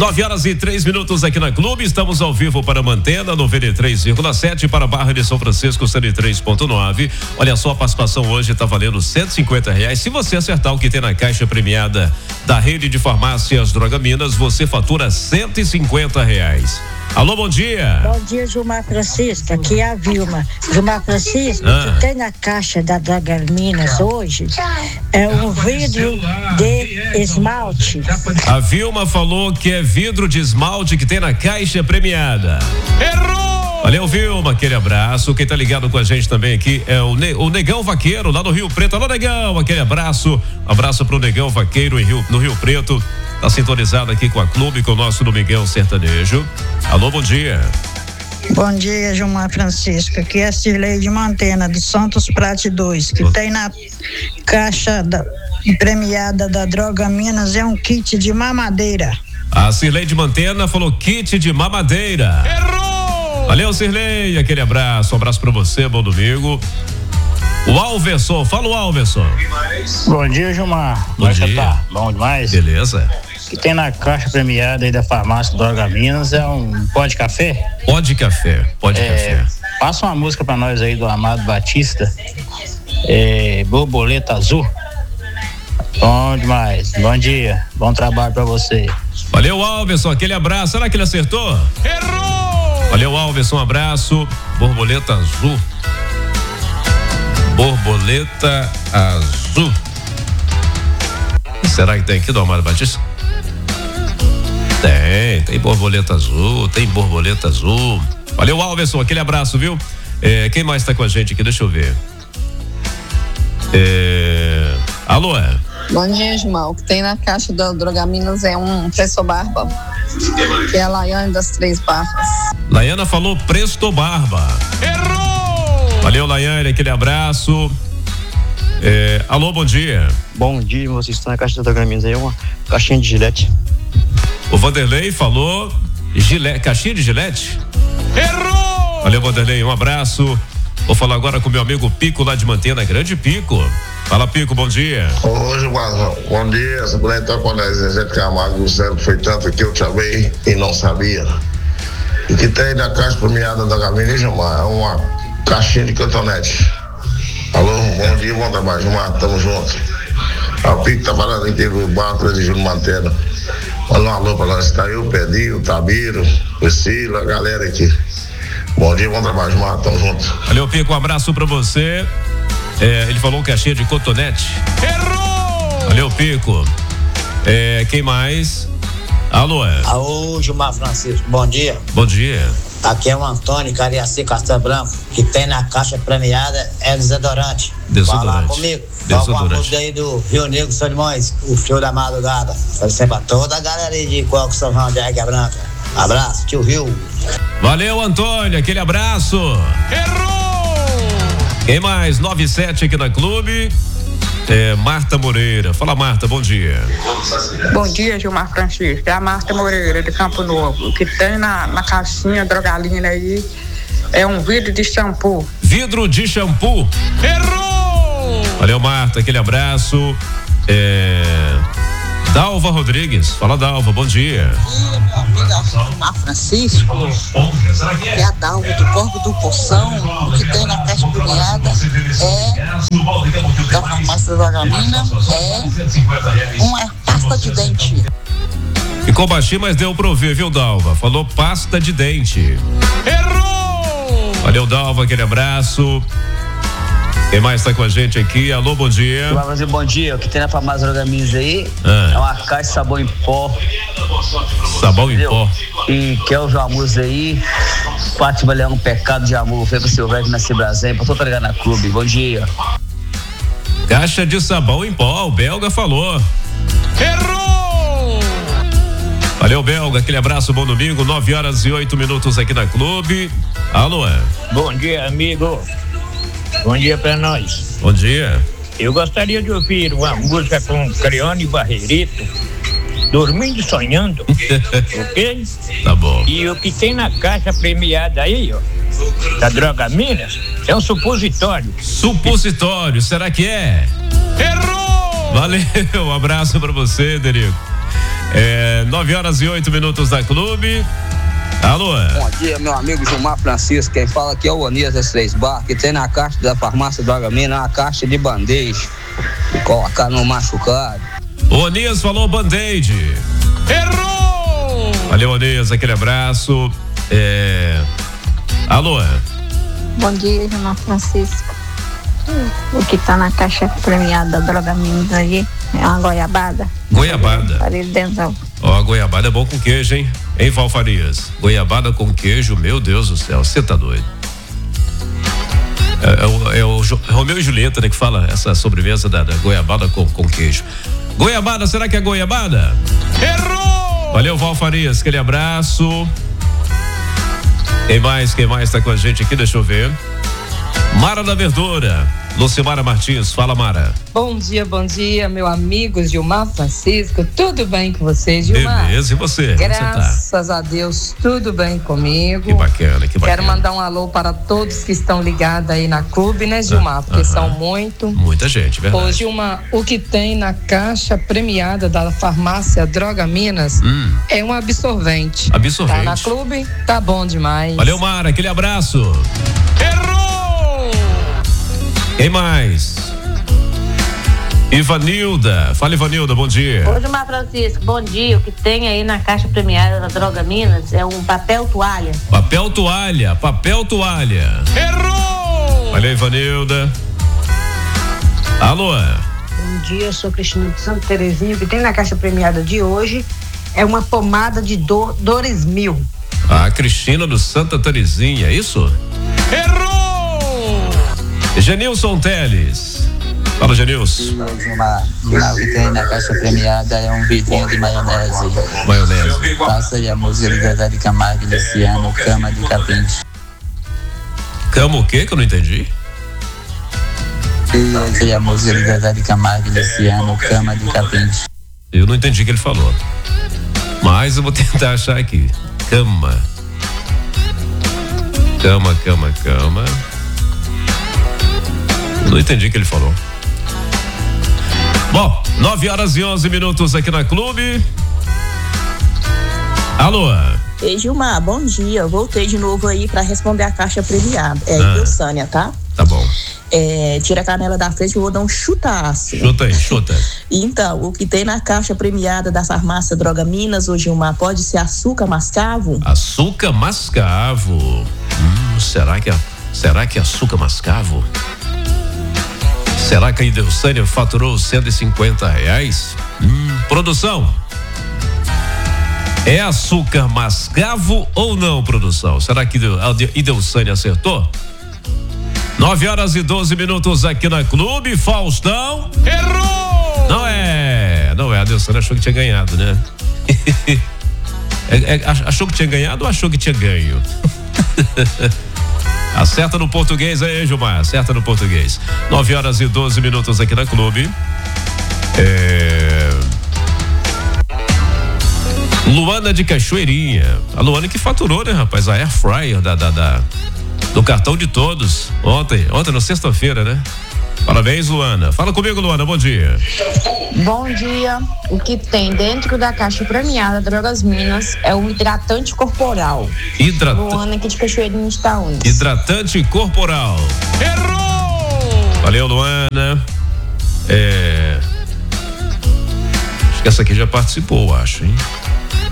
9h03 aqui na Clube, estamos ao vivo para Mantena, 93,7, para Barra de São Francisco, 103,9. Olha só, a participação hoje está valendo R$150. Se você acertar o que tem na caixa premiada da rede de farmácias Droga Minas, você fatura R$150. Alô, bom dia. Bom dia, Gilmar Francisco, aqui é a Vilma. Gilmar Francisco, o que tem na caixa da Droga Minas hoje é um vidro de esmalte. A Vilma falou que é vidro de esmalte que tem na caixa premiada. Errou! Valeu, Vilma, aquele abraço. Quem tá ligado com a gente também aqui é o Negão Vaqueiro, lá no Rio Preto. Alô, Negão, aquele abraço. Abraço pro Negão Vaqueiro no Rio Preto. Tá sintonizado aqui com a Clube, com o nosso Domingão Sertanejo. Alô, bom dia. Bom dia, Gilmar Francisco. Aqui é a Cirlei de Mantena, do Santos Prate 2, que tem na caixa premiada da Droga Minas, é um kit de mamadeira. A Cirlei de Mantena falou kit de mamadeira. Errou! Valeu, Cirlei, aquele abraço. Um abraço pra você, bom domingo. O Alverson, fala o Alverson. Bom dia, Gilmar. Bom dia. Tá? Bom demais. Beleza. O que tem na caixa premiada aí da farmácia Droga Minas é um pó de café? Pó de café, café. Passa uma música pra nós aí do Amado Batista. Borboleta Azul. Bom demais. Bom dia. Bom trabalho pra você. Valeu, Alverson, aquele abraço. Será que ele acertou? Errou! Valeu, Alverson, um abraço. Borboleta Azul. Borboleta Azul. Será que tem aqui do Amado Batista? Tem borboleta azul, tem borboleta azul. Valeu, Alverson, aquele abraço, viu? Quem mais tá com a gente aqui? Deixa eu ver. Alô? Bom dia, Gilmar. O que tem na caixa da Droga Minas é um Presto Barba, que é a Laiane das Três Barbas. Laiana falou Presto Barba. Errou! Valeu, Laiane, aquele abraço. Alô, bom dia. Bom dia, vocês estão na caixa da Droga Minas aí, uma caixinha de Gillette. O Vanderlei falou caixinha de Gillette. Errou! Valeu, Vanderlei, um abraço. Vou falar agora com meu amigo Pico lá de Mantena, grande Pico. Fala, Pico, bom dia. Hoje, bom dia. Essa mulher então quando a Zezé Camargo do Céu foi tanto que eu te amei e não sabia. E que tem na caixa premiada da Gavinha, Gilmar, é uma caixinha de cotonete. Alô, bom dia, bom trabalho, Gilmar, tamo junto. O Pico tá falando inteiro do banco de Júlio Mantena. Manda um alô pra nós, tá aí o Pedinho, o Tabiro, Priscila, a galera aqui. Bom dia, bom trabalho, Gilmar, tamo junto. Valeu, Pico, um abraço pra você. Ele falou caixinha de cotonete. Errou! Valeu, Pico. Quem mais? Alô, Gilmar Francisco, bom dia. Bom dia. Aqui é o Antônio, Cariaci, Castelo Branco, que tem na caixa premiada é desodorante. Fala comigo. Toca uma música aí do Rio Negro, Solimões, o Fio da Madrugada. Faz sempre a toda a galera aí de Coco, São João de Águia Branca. Abraço, tio Rio. Valeu, Antônio, aquele abraço. Errou! Quem mais? 97 aqui na Clube. Marta Moreira. Fala, Marta, bom dia. Bom dia, Gilmar Francisco. É a Marta Moreira, de Campo Novo. O que tem na caixinha Drogalina aí é um vidro de shampoo. Vidro de shampoo. Errou! Valeu, Marta, aquele abraço. Dalva Rodrigues. Fala, Dalva, bom dia. Meu amigo Gilmar Francisco, que é a Dalva do Corpo do Poção, o que tem na caixa premiada da farmácia da Drogamina uma pasta de dente. Ficou baixinho, mas deu pra ouvir, viu, Dalva? Falou pasta de dente. Errou! Valeu, Dalva, aquele abraço. Quem mais tá com a gente aqui? Alô, bom dia. Bom dia. O que tem na farmácia Droga Minas aí é uma caixa de sabão em pó. Sabão em pó. E quer o Jamuz aí, Fátima Leão, um pecado de amor, foi pro seu velho nascer Brasil, pra todo ligado na Clube. Bom dia. Caixa de sabão em pó, o Belga falou. Errou! Valeu, Belga, aquele abraço, bom domingo, 9h08 aqui na Clube. Alô? Bom dia, amigo. Bom dia pra nós. Bom dia. Eu gostaria de ouvir uma música com Creone Barreirito, Dormindo e Sonhando, ok? Tá bom. E o que tem na caixa premiada aí, ó, da Droga Minas, é um supositório. Supositório, será que é? Errou! Valeu, um abraço pra você, Derico. 9h08 da Clube. Alô. Bom dia, meu amigo Gilmar Francisco. Quem fala aqui é o Onias das Três Bar, que tem na caixa da farmácia Droga Minas uma caixa de band-aid. Colocar no machucado. O Onias falou band-aid. Errou! Valeu, Onias, aquele abraço. Alô. Bom dia, Gilmar Francisco. O que tá na caixa premiada da Droga Minas aí é uma goiabada. Goiabada. Aparelho dental. Ó, goiabada é bom com queijo, hein? Hein, Valfarias? Goiabada com queijo, meu Deus do céu, você tá doido. É o Romeu e Julieta, né, que fala essa sobremesa da goiabada com queijo. Goiabada, será que é goiabada? Errou! Valeu, Valfarias, aquele abraço. Quem mais tá com a gente aqui? Deixa eu ver. Mara da Verdura, Lucimara Martins, fala, Mara. Bom dia, meu amigo Gilmar Francisco, tudo bem com você, Gilmar? Beleza, e você? Graças a Deus, tudo bem comigo. Que bacana. Quero mandar um alô para todos que estão ligados aí na Clube, né, Gilmar? Porque são muita gente, verdade. Ô, Gilmar, o que tem na caixa premiada da farmácia Droga Minas é um absorvente. Absorvente. Tá na Clube? Tá bom demais. Valeu, Mara, aquele abraço. Errou! Quem mais? Ivanilda. Fala, Ivanilda, bom dia. Ô, Gilmar Francisco, bom dia. O que tem aí na caixa premiada da Droga Minas é um papel toalha. Papel toalha. Errou! Olha aí, Ivanilda. Alô? Bom dia, eu sou Cristina de Santa Terezinha. O que tem na caixa premiada de hoje é uma pomada de Dores Mil. Ah, Cristina do Santa Terezinha, é isso? Errou! Genilson Teles. Fala, Genilson. O que tem na caixa premiada é um vidrinho de maionese. Passa aí a música de Zezé de Camargo e Luciano, Cama de Capim. Cama o quê que eu não entendi? E a música de Zezé de Camargo e Luciano, Cama de Capim. Eu não entendi o que ele falou, mas eu vou tentar achar aqui. Cama. Eu não entendi o que ele falou. Bom, 9h11 aqui na Clube. Alô? Ei, Gilmar, bom dia. Eu voltei de novo aí pra responder a caixa premiada. É a Ilsânia, tá? Tá bom. Tira a canela da frente que eu vou dar um chutaço. Chuta. Então, o que tem na caixa premiada da farmácia Droga Minas, ô Gilmar, pode ser açúcar mascavo? Açúcar mascavo. Será que é açúcar mascavo? Será que a Idelsânia faturou R$150? Produção, é açúcar mascavo ou não, produção? Será que a Idelsânia acertou? 9h12 aqui na Clube. Faustão. Errou! Não é. A Idelsânia achou que tinha ganhado, né? Achou que tinha ganhado ou achou que tinha ganho? Acerta no português aí, Gilmar. Acerta no português. 9h12 aqui na Clube. Luana de Cachoeirinha. A Luana que faturou, né, rapaz? A Air Fryer do cartão de todos. Ontem na sexta-feira, né? Parabéns, Luana. Fala comigo, Luana. Bom dia. Bom dia. O que tem dentro da caixa premiada Drogas Minas é um hidratante corporal. Luana aqui de Cachoeirinha de Itaúnas. Hidratante corporal. Errou! Valeu, Luana. Acho que essa aqui já participou, acho, hein?